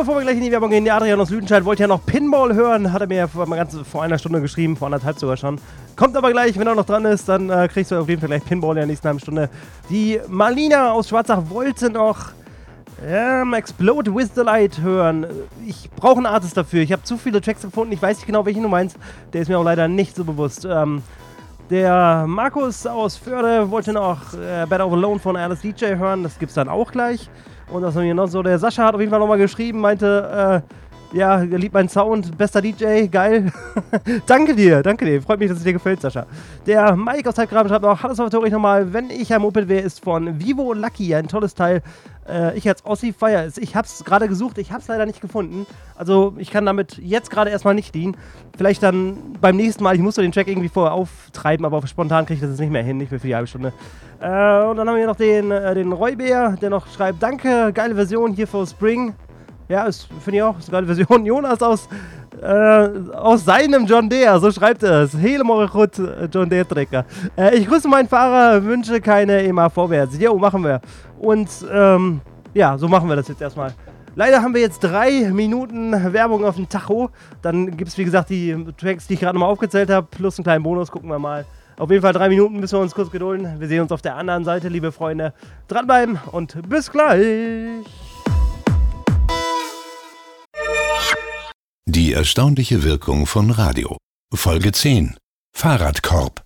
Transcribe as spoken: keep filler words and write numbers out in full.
bevor wir gleich in die Werbung gehen, der Adrian aus Lüdenscheid wollte ja noch Pinball hören, hat er mir vor, ganz, vor einer Stunde geschrieben, vor anderthalb sogar schon. Kommt aber gleich, wenn er noch dran ist, dann äh, kriegst du auf jeden Fall gleich Pinball in der nächsten halben Stunde. Die Marlina aus Schwarzach wollte noch ähm, Explode with the Light hören. Ich brauche einen Artist dafür, ich habe zu viele Tracks gefunden, ich weiß nicht genau, welchen du meinst, der ist mir auch leider nicht so bewusst. Ähm, der Markus aus Förde wollte noch äh, Better Off Alone von Alice D J hören, das gibt's dann auch gleich. Und was haben wir noch so? Der Sascha hat auf jeden Fall nochmal geschrieben, meinte, äh, ja, er liebt meinen Sound, bester D J, geil. Danke dir, danke dir, freut mich, dass es dir gefällt, Sascha. Der Mike aus Heidgraben schreibt noch, hallo Salvatore, nochmal, wenn ich ein Moped wäre, ist von Vivo Lucky, ein tolles Teil. Äh, ich als Ossi feier es. Ich hab's gerade gesucht, ich hab's leider nicht gefunden. Also ich kann damit jetzt gerade erstmal nicht dienen. Vielleicht dann beim nächsten Mal, ich muss so den Track irgendwie vorher auftreiben, aber spontan kriege ich das jetzt nicht mehr hin, nicht mehr für die halbe Stunde. Äh, und dann haben wir noch den, äh, den Roybär, der noch schreibt, danke, geile Version hier für Spring. Ja, finde ich auch, ist eine geile Version. Jonas aus, äh, aus seinem John Deere, so schreibt er es. Hele Morechut, John Deere Trecker. Äh, ich grüße meinen Fahrer, wünsche keine E M A vorwärts. Jo, machen wir. Und, ähm, ja, so machen wir das jetzt erstmal. Leider haben wir jetzt drei Minuten Werbung auf dem Tacho. Dann gibt es, wie gesagt, die Tracks, die ich gerade nochmal aufgezählt habe, plus einen kleinen Bonus, gucken wir mal. Auf jeden Fall drei Minuten müssen wir uns kurz gedulden. Wir sehen uns auf der anderen Seite, liebe Freunde. Dranbleiben und bis gleich. Die erstaunliche Wirkung von Radio. Folge zehn. Fahrradkorb.